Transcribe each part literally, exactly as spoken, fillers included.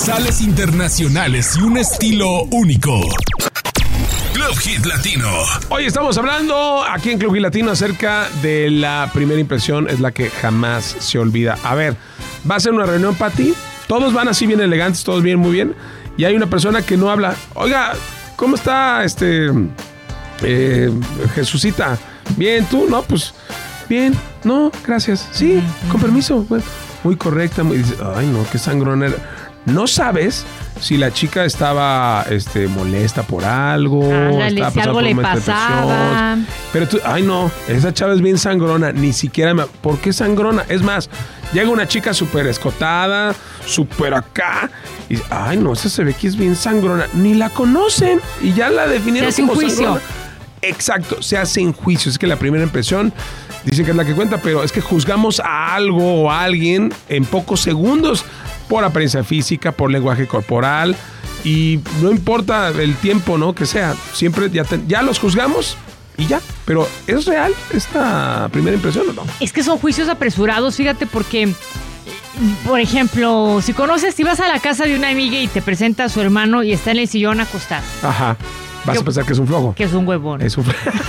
universales, internacionales y un estilo único. Club Hit Latino. Hoy estamos hablando aquí en Club Hit Latino acerca de la primera impresión, es la que jamás se olvida. A ver, va a ser una reunión para ti. Todos van así bien elegantes, todos bien, muy bien. Y hay una persona que no habla. Oiga, ¿cómo está este eh, Jesucita? Bien, ¿tú? No, pues bien. No, gracias. Sí, con permiso. Bueno, muy correcta. Muy, ay, no, qué sangrona era. No sabes si la chica estaba este, molesta por algo. Ándale, si algo le pasaba. Pero tú, ay no, esa chava es bien sangrona. Ni siquiera me... ¿Por qué sangrona? Es más, llega una chica súper escotada, súper acá. Y ay no, esa se ve que es bien sangrona. Ni la conocen y ya la definieron se hace como un juicio. sangrona. Exacto, se hace en juicio. Es que la primera impresión dicen que es la que cuenta, pero es que juzgamos a algo o a alguien en pocos segundos. Por apariencia física, por lenguaje corporal, y no importa el tiempo, ¿no? Que sea, siempre ya, te, ya los juzgamos y ya. Pero ¿es real esta primera impresión o no? Es que son juicios apresurados, fíjate, porque, por ejemplo, si conoces, si vas a la casa de una amiga y te presenta a su hermano y está en el sillón acostado. Ajá. Vas ¿Qué? a pensar que es un flojo. Que es un huevón. Es un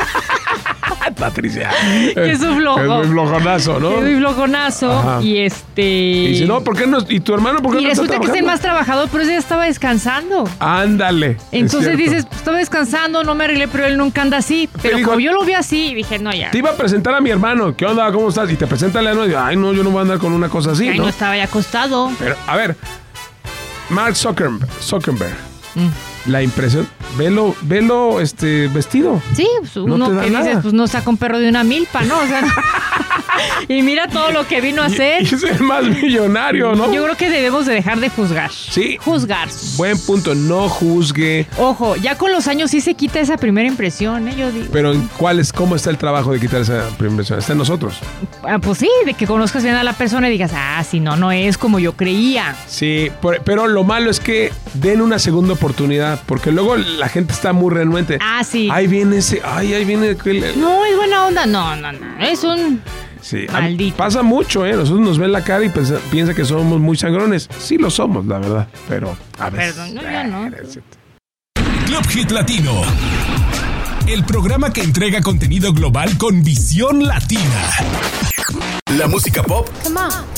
Patricia. Que es un flojo. Es muy flojonazo, ¿no? Es muy flojonazo. Ajá. Y este... Y dice, no, ¿por qué no? ¿Y tu hermano por qué y no está resulta que es el más trabajador, pero ese ya estaba descansando. Ándale. Entonces dices, pues estaba descansando, no me arreglé, pero él nunca anda así. Pero dijo, como yo lo vi así, dije, no, ya. Te iba a presentar a mi hermano. ¿Qué onda? ¿Cómo estás? Y te presenta a la hermana y dice, ay, no, yo no voy a andar con una cosa así, Ay, ¿no? no estaba ya acostado. Pero, a ver, Mark Zuckerberg, Zuckerberg mm. la impresión, velo, velo este, vestido. Sí, pues uno no que nada. dices, pues no saca un perro de una milpa, ¿no? O sea, y mira todo lo que vino a hacer. Y, y es el más millonario, ¿no? Yo creo que debemos de dejar de juzgar. Sí. Juzgar. Buen punto, no juzgue. Ojo, ya con los años sí se quita esa primera impresión, ¿eh? Yo digo. Pero ¿cuál es, cómo está el trabajo de quitar esa primera impresión? Está en nosotros. Ah, pues sí, de que conozcas bien a la persona y digas, ah, si no, no es como yo creía. Sí, por, pero lo malo es que den una segunda oportunidad, porque luego la gente está muy renuente. Ah, sí. Ahí viene ese, ay, ahí viene el... No, es buena onda, no, no, no, es un... Sí, maldito. Pasa mucho, ¿eh? Nosotros nos ven la cara y piensa, piensa que somos muy sangrones. Sí lo somos, la verdad, pero a veces... Perdón, no, yo no. Club Hit Latino. El programa que entrega contenido global con visión latina. La música pop